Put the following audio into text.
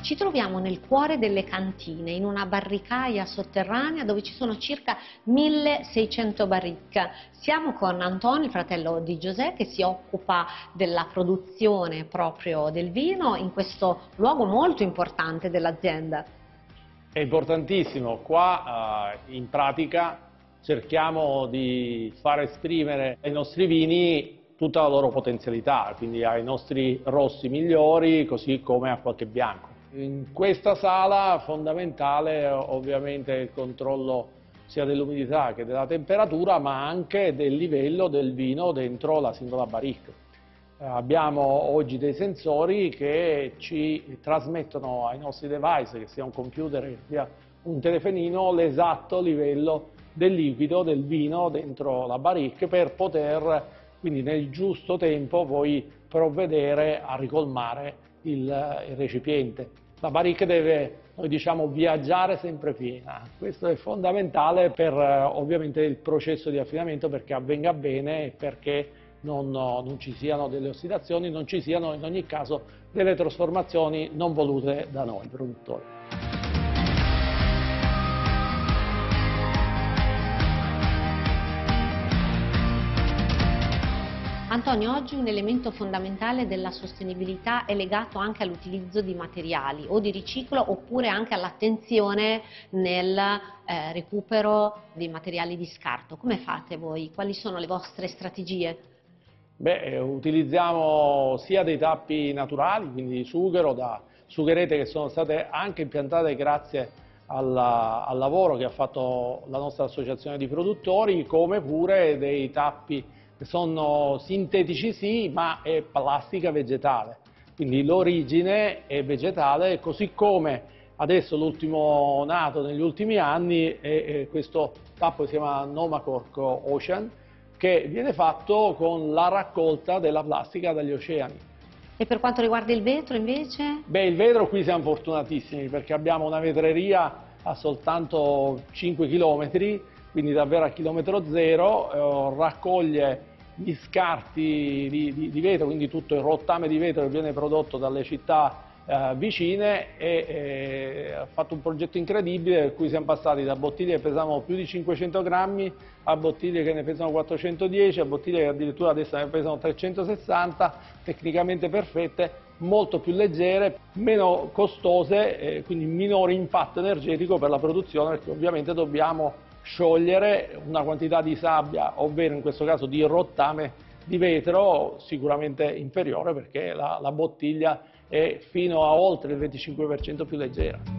Ci troviamo nel cuore delle cantine, in una barricaia sotterranea dove ci sono circa 1600 barrique. Siamo con Antonio, il fratello di José, che si occupa della produzione proprio del vino in questo luogo molto importante dell'azienda. È importantissimo, qua in pratica cerchiamo di far esprimere ai nostri vini tutta la loro potenzialità, quindi ai nostri rossi migliori, così come a qualche bianco. In questa sala fondamentale ovviamente il controllo sia dell'umidità che della temperatura, ma anche del livello del vino dentro la singola barrique. Abbiamo oggi dei sensori che ci trasmettono ai nostri device, che sia un computer, che sia un telefonino, l'esatto livello del liquido, del vino dentro la barrique, per poter quindi nel giusto tempo poi provvedere a ricolmare il recipiente. La barrique deve, noi diciamo, viaggiare sempre piena. Questo è fondamentale per ovviamente il processo di affinamento, perché avvenga bene e perché non ci siano delle ossidazioni, non ci siano in ogni caso delle trasformazioni non volute da noi produttori. Antonio, oggi un elemento fondamentale della sostenibilità è legato anche all'utilizzo di materiali o di riciclo, oppure anche all'attenzione nel recupero dei materiali di scarto. Come fate voi? Quali sono le vostre strategie? Beh, utilizziamo sia dei tappi naturali, quindi di sughero, da sugherete che sono state anche impiantate grazie al lavoro che ha fatto la nostra associazione di produttori, come pure dei tappi che sono sintetici sì, ma è plastica vegetale, quindi l'origine è vegetale, così come adesso l'ultimo nato negli ultimi anni è questo tappo che si chiama Nomacork Ocean, che viene fatto con la raccolta della plastica dagli oceani. E per quanto riguarda il vetro invece? Beh, il vetro qui siamo fortunatissimi perché abbiamo una vetreria a soltanto 5 km, quindi davvero a chilometro zero, raccoglie gli scarti di vetro, quindi tutto il rottame di vetro che viene prodotto dalle città vicine, e ha fatto un progetto incredibile per cui siamo passati da bottiglie che pesavano più di 500 grammi a bottiglie che ne pesano 410, a bottiglie che addirittura adesso ne pesano 360, tecnicamente perfette, molto più leggere, meno costose, quindi minore impatto energetico per la produzione, perché ovviamente dobbiamo sciogliere una quantità di sabbia, ovvero in questo caso di rottame di vetro, sicuramente inferiore, perché la bottiglia è fino a oltre il 25% più leggera.